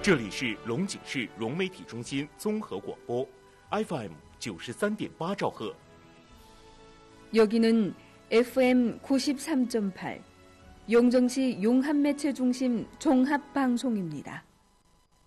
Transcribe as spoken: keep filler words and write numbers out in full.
这里是龙井市融媒体中心综合广播 에프엠 구십삼点八兆赫。 여기는 에프엠 구십삼 점 팔 용정시 용합매체중심 종합방송입니다.